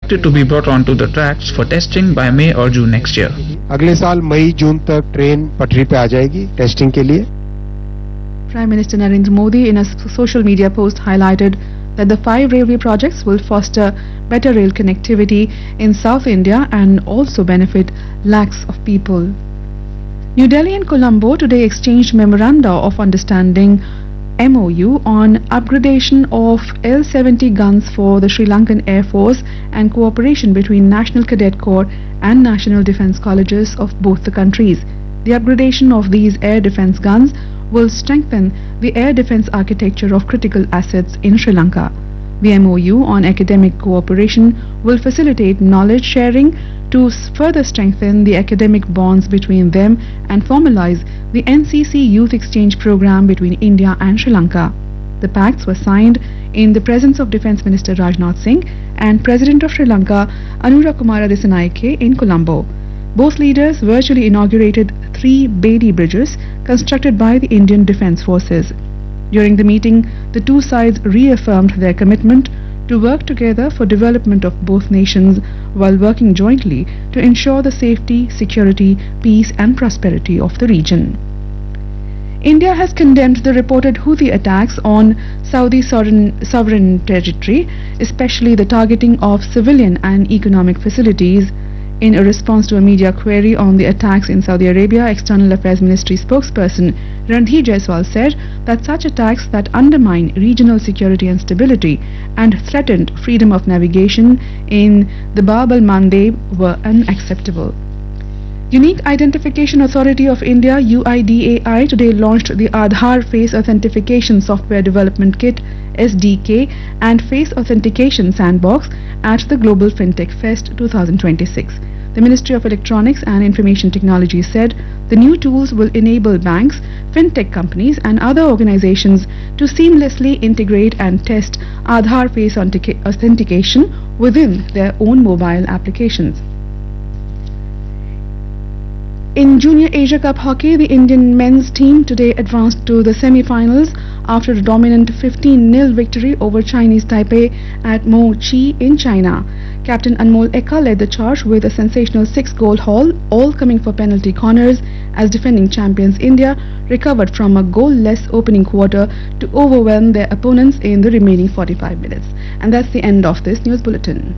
to be brought onto the tracks for testing by May or June next year. अगले साल मई जून तक train पटरी पे आ जाएगी टेस्टिंग के लिए. Prime Minister Narendra Modi in a social media post highlighted that the 5 railway projects will foster better rail connectivity in South India and also benefit lakhs of people. New Delhi and Colombo today exchanged memoranda of understanding MOU on upgradation of L-70 guns for the Sri Lankan Air Force and cooperation between National Cadet Corps and National Defence Colleges of both the countries. The upgradation of these air defence guns will strengthen the air defence architecture of critical assets in Sri Lanka. The MOU on academic cooperation will facilitate knowledge sharing to further strengthen the academic bonds between them and formalize the NCC Youth Exchange Program between India and Sri Lanka. The pacts were signed in the presence of Defence Minister Rajnath Singh and President of Sri Lanka Anura Kumara Dissanayake in Colombo. Both leaders virtually inaugurated 3 Beatty bridges constructed by the Indian Defence Forces. During the meeting, the two sides reaffirmed their commitment to work together for development of both nations while working jointly to ensure the safety, security, peace and prosperity of the region. India has condemned the reported Houthi attacks on Saudi sovereign territory, especially the targeting of civilian and economic facilities. In a response to a media query on the attacks in Saudi Arabia, External Affairs Ministry spokesperson Randhir Jaiswal said that such attacks that undermine regional security and stability and threatened freedom of navigation in the Bab al-Mandeb were unacceptable. Unique Identification Authority of India UIDAI today launched the Aadhaar Face Authentication Software Development Kit SDK and Face Authentication Sandbox at the Global FinTech Fest 2026. The Ministry of Electronics and Information Technology said the new tools will enable banks, fintech companies and other organizations to seamlessly integrate and test Aadhaar Face authentication within their own mobile applications. In Junior Asia Cup hockey, the Indian men's team today advanced to the semi-finals after a dominant 15-0 victory over Chinese Taipei at Mo Chi in China. Captain Anmol Eka led the charge with a sensational 6-goal haul, all coming for penalty corners, as defending champions India recovered from a goal-less opening quarter to overwhelm their opponents in the remaining 45 minutes. And that's the end of this news bulletin.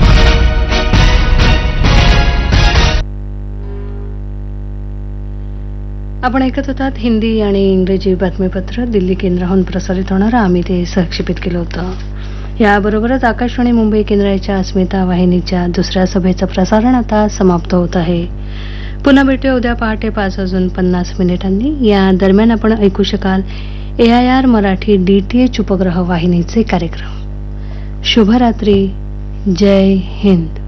आपण ऐकत होतात हिंदी आणि इंग्रजी बातमीपत्र दिल्ली केंद्राहून प्रसारित होणारं आम्ही ते सहक्षेपित केलं होतं. याबरोबरच आकाशवाणी मुंबई केंद्राच्या अस्मिता वाहिनीच्या दुसऱ्या सभेचं प्रसारण आता समाप्त होत आहे. पुन्हा भेटूया उद्या पहाटे 5:50 या दरम्यान आपण ऐकू शकाल AIR मराठी DTH उपग्रह वाहिनीचे कार्यक्रम. शुभरात्री. जय हिंद.